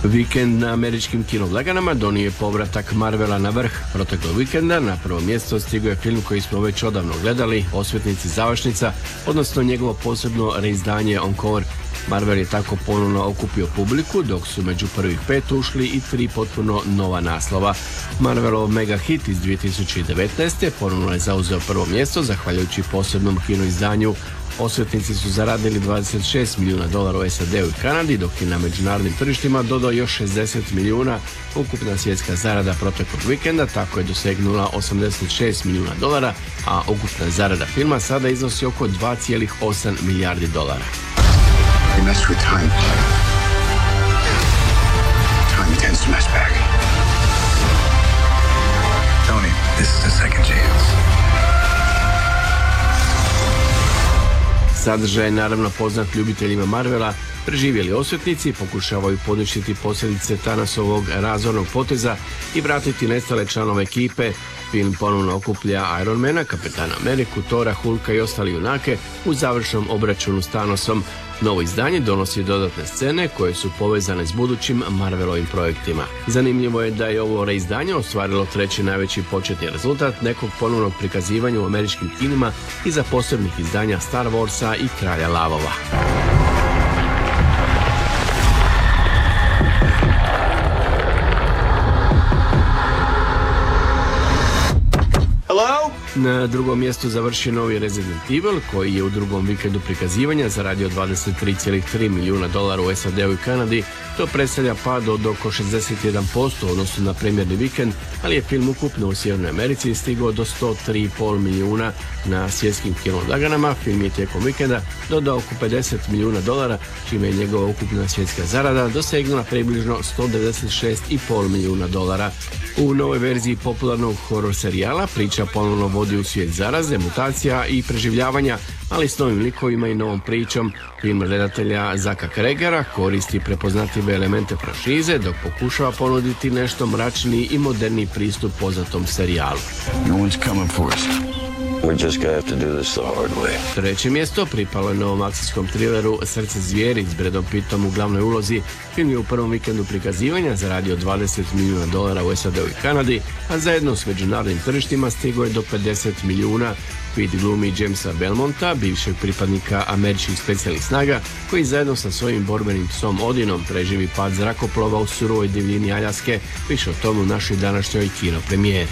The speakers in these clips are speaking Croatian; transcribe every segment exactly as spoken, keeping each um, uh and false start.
Vikend na američkim kinoblagdanama donio je povratak Marvela na vrh. Proteklog vikenda na prvo mjesto stigao je film koji smo već odavno gledali, Osvetnici završnica, odnosno njegovo posebno reizdanje Encore. Marvel je tako ponovno okupio publiku, dok su među prvih pet ušli i tri potpuno nova naslova. Marvelov mega hit iz dvije tisuće devetnaeste. ponovno je zauzeo prvo mjesto zahvaljujući posebnom kinoizdanju. Osvetnici su zaradili dvadeset šest milijuna dolara u S A D-u i Kanadi, dok je na međunarodnim tržištima dodao još šezdeset milijuna. Ukupna svjetska zarada proteklog vikenda tako je dosegnula osamdeset šest milijuna dolara, a ukupna zarada filma sada iznosi oko dva zarez osam milijardi dolara. You mess with time. Time tends to mess back. Tony, this is the second chance. Sadržaj je naravno poznat ljubiteljima Marvela. Preživjeli osvetnici pokušavaju poništiti posljedice Thanosovog razornog poteza i vratiti nestale članove ekipe. Film ponovno okuplja Ironmana, Kapetana Ameriku, Thora, Hulka i ostali junake u završnom obračunu s Thanosom. Novo izdanje donosi dodatne scene koje su povezane s budućim Marvelovim projektima. Zanimljivo je da je ovo reizdanje ostvarilo treći najveći početni rezultat nekog ponovnog prikazivanja u američkim kinima iza posebnih izdanja Star Warsa i Kralja lavova. Na drugom mjestu završio novi Resident Evil, koji je u drugom vikendu prikazivanja zaradio dvadeset tri zarez tri milijuna dolara u S A D-u i Kanadi. To predstavlja pad od oko šezdeset jedan posto u odnosu na premijerni vikend, ali je film ukupno u Sjevernoj Americi stigao do sto tri zarez pet milijuna. Na svjetskim kinoblagdanama film je tijekom vikenda dodao oko pedeset milijuna dolara, čime je njegova ukupna svjetska zarada dosegnula približno sto devedeset šest zarez pet milijuna dolara. U novoj verziji popularnog horror serijala priča ponovno vodi u svijet zaraze, mutacija i preživljavanja, ali s novim likovima i novom pričom. Film redatelja Zaka Kregera koristi prepoznatljive elemente franšize, dok pokušava ponuditi nešto mračniji i moderniji pristup poznatom serijalu. No one's coming for us. We just gonna have to do this the hard way. Treće mjesto pripalo je novom akcijskom trileru Srce zvijeri s Bradom Pittom u glavnoj ulozi. Film je u prvom vikendu prikazivanja zaradio dvadeset milijuna dolara u S A D-u i Kanadi, a zajedno s međunarodnim tržištima stigao je do pedeset milijuna. Pitt glumi Jamesa Belmonta, bivšeg pripadnika američkih specijalnih snaga, koji zajedno sa svojim borbenim psom Odinom preživi pad zrakoplova u surovoj divljini Aljaske. Više o tomu u našoj današnjoj kino premijeri.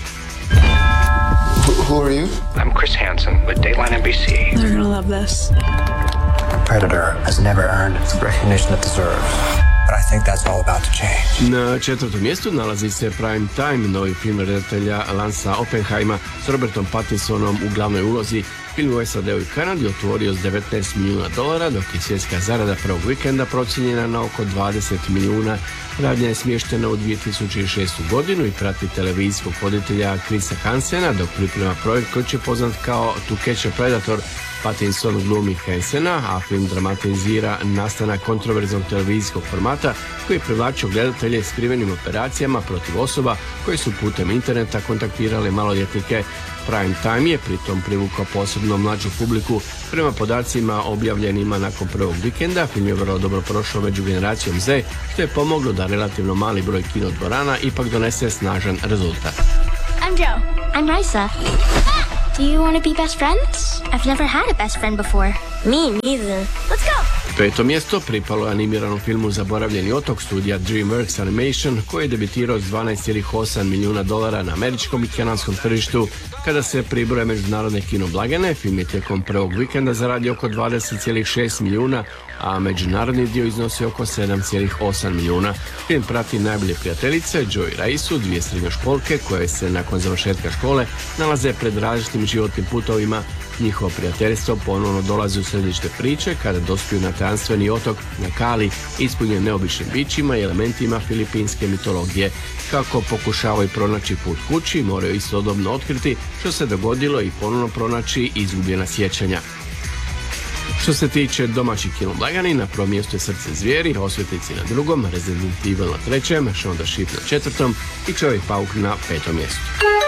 Who are you? I'm Chris Hansen with Dateline N B C. They're gonna love this. Predator has never earned the recognition it deserves. But I think that's all about to change. Na četvrtom mjestu nalazi se Prime Time, novi film redatelja Lansa Oppenheima s Robertom Pattinsonom u glavnoj ulozi. Film u S A D-u i Kanadi otvorio s devetnaest milijuna dolara, dok je svjetska zarada prvog vikenda procijenjena na oko dvadeset milijuna. Radnja je smještena u dvije tisuće šestu godinu i prati televizijskog voditelja Chrisa Hansena dok priprema projekt koji će poznat kao To Catch a Predator. Pattinson glumi Hansena, a film dramatizira nastanak kontroverznog televizijskog formata koji je privlačio gledatelje skrivenim operacijama protiv osoba koje su putem interneta kontaktirale maloljetnike. Prime Time je pritom privukao posebno mlađu publiku. Prema podacima objavljenima nakon prvog vikenda, film je vrlo dobro prošao među generacijom Z, što je pomoglo da relativno mali broj kinodvorana ipak donese snažan rezultat. I'm Joe. I'm Raisa. Do you want to be best friends? I've never had a best friend before. Me neither. Let's go! Peto mjesto pripalo je animiranom filmu Zaboravljeni otok studija DreamWorks Animation, koji je debitirao s dvanaest zarez osam milijuna dolara na američkom i kanadskom tržištu. Kada se pribroje međunarodne kinoblagdane, film je tijekom prvog vikenda zaradio oko dvadeset zarez šest milijuna, a međunarodni dio iznosi oko sedam zarez osam milijuna. Film prati najbolje prijateljice Joe i Raisu, dvije srednjoškolke koje se nakon završetka škole nalaze pred različitim životnim putovima. Njihovo prijateljstvo ponovno dolazi u središte priče kada dospiju na tajanstveni otok na Kali, ispunjen neobičnim bićima i elementima filipinske mitologije. Kako pokušavaju pronaći put kući, moraju istodobno otkriti što se dogodilo i ponovno pronaći izgubljena sjećanja. Što se tiče domaćih kinoblagdana, na prvom mjestu je Srce zvijeri, Osvetnici na drugom, Resident Evil na trećem, Shaun the Sheep na četvrtom i Čovjek pauk na petom mjestu.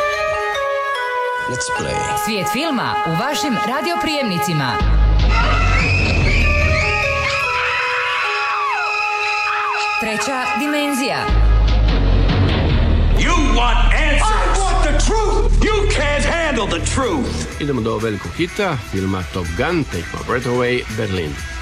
Let's play. Svijet filma u vašim radioprijemnicima. Treća dimenzija. You want answers. I want the truth. You can't handle the truth. Idemo do velikog hita, filma Top Gun, Take My Breath Away, Berlin.